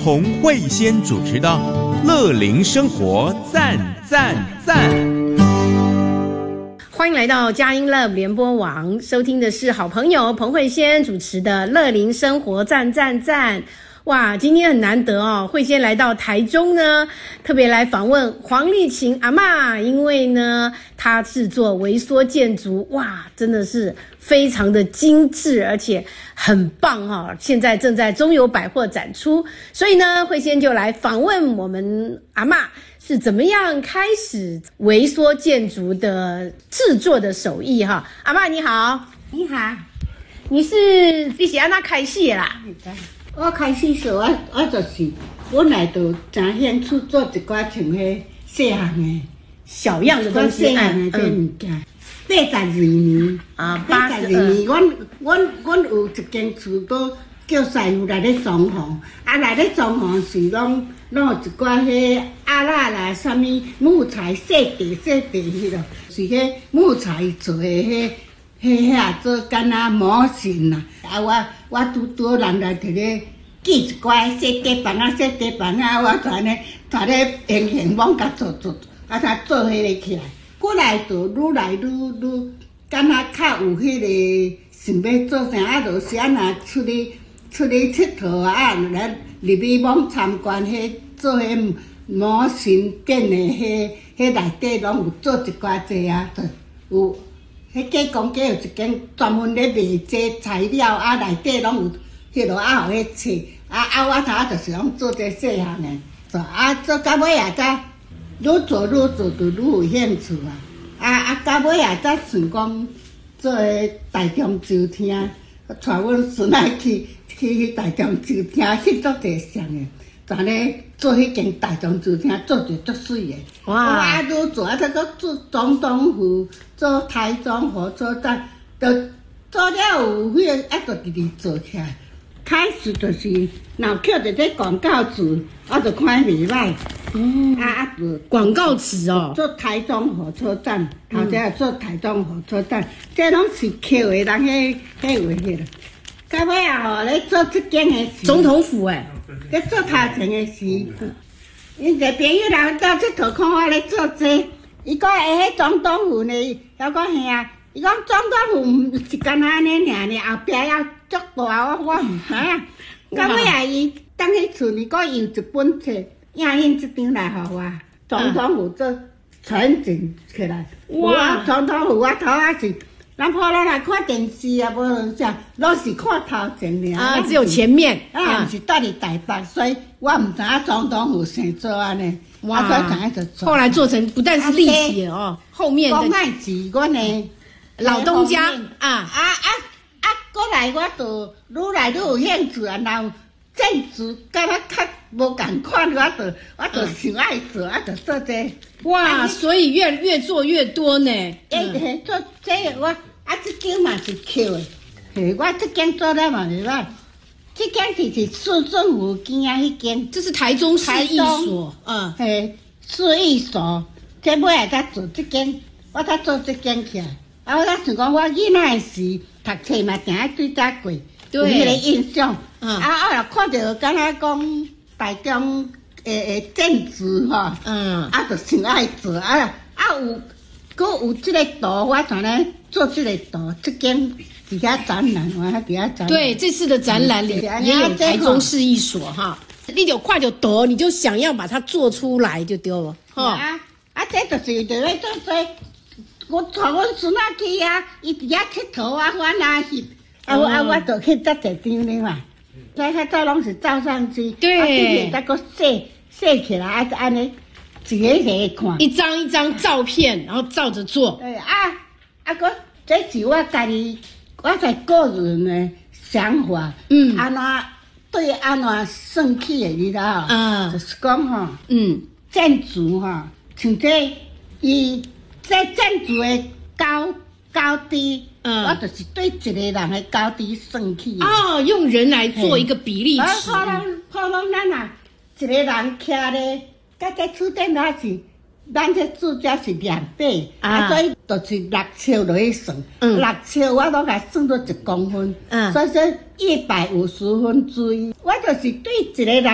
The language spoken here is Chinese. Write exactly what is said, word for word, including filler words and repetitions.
洪慧仙主持的《乐龄生活赞赞赞》。 欢迎来到佳音 Love 联播网，收听的是好朋友彭慧仙主持的《乐龄生活赞赞赞》。哇，今天很难得哦，慧仙来到台中呢，特别来访问黄丽琴阿嬷，因为呢，她制作微缩建筑，哇，真的是非常的精致，而且很棒哈、哦！现在正在中友百货展出，所以呢，慧仙就来访问我们阿嬷是怎么样开始微缩建筑的制作的手艺哈。阿嬷你好， 你好， 你是你是安怎开始的啦？ 我开始时我我就是本来就真兴趣做一寡像迄细汉的小样的东西， 细汉的这物件。八十二年啊， 八十二年，阮阮阮有一间厝都叫师傅来咧装潢，啊来咧装潢是拢拢有一寡迄阿拉啦，啥物木材细地细地迄落，是迄木材做的迄。迄遐做干那模型啦，啊我我拄拄人来摕咧记一寡小地板啊小地板啊，我全咧全咧平平往甲做做，啊才做迄个起来。过来就愈来愈愈，敢若较有迄个想要做啥，啊就是啊若出去出去佚佗啊，来入去往参观迄做迄模型店的迄迄内底拢有做一寡济啊，就有。迄加工家有一间专门咧卖这材料，啊内底拢有迄落啊，互迄册，啊啊我头就是拢做这细汉的，做啊做到尾啊才愈做愈做就愈有兴趣啊，啊啊到尾啊才想讲做迄大中州厅，带阮孙仔去去大中州厅翕足侪相的。咱咧做迄间大中州厅，做着足水的。哇！啊，愈做啊，再搁做总统府，做台中火车站，就做了有迄个，啊，就直直做起来。开始就是若扣着这广告词，我就看袂歹。 哦。 啊啊，就广告词哦。 做台中火车站，头先做台中火车站，这拢是扣的人迄迄位迄个。到尾啊吼，咧做这间的总统府诶。 咧做头前的时，因一个朋友来到佚佗看我咧做这，伊讲诶，迄总统府呢，我讲嘿啊，伊讲总统府是干那安尼尔呢，后壁要足大，我我唔知啊。到尾啊，伊当去厝里，讲伊有一本册，影印这张来互我，总统府做全景起来。哇！总统府我头啊是。人破人来看电视啊，无啥，拢是看头前尔。 啊，只有前面啊，是住伫台北，所以我唔知影总统府生做安尼。 哇！ 就做后来做成不但是立体的哦，后面的公爱是阮的老东家啊啊啊啊！过来我就愈来愈有兴趣啊，然后建筑敢若较无共款，我就我就想爱做，我就做这。 哇！所以越越做越多呢。 诶，做这我。啊，这间嘛是扣的，嘿，我这间做了嘛袂歹。这间就是市政府边啊，迄间， 这是台中市艺所，嗯， 嘿，市艺所，这尾来才做这间，我才做这间起来。啊，我才想讲，我囡仔时读册嘛，定爱对搭过，有迄个印象。嗯，啊，我若看到敢若讲台中诶诶建筑吼，嗯，啊，就想爱做啊啊有。佫有这个图，我全咧做这个图，这间底下展览，我喺底下展览。 对，这次的展览里也有台中市艺所哈，你就看到图，你就想要把它做出来就对了。 哈啊啊，这就是就咧做做，我带阮孙仔去啊，伊底下佚佗啊，我哪翕，啊我啊我就去搭一张咧嘛，所以迄早拢是照相机， 对， 再佫洗洗起来啊，安尼。一个一个看， 一张一张照片，然后照着做。 对啊，啊个这是我家己，我在个人的想法。嗯，安怎对安怎算起的，你知道？嗯，就是讲吼，嗯，建筑吼，像这伊这建筑的高高低，嗯，我就是对一个人的高低算起的。 哦，用人来做一个比例尺。 可能可能咱啊，一个人徛咧。甲这厝顶遐是，咱这住家是两倍，啊，所以就是六尺落去算，嗯、六尺我拢甲算到一公分，嗯、所以说一百五十分之一，我就是对一个人。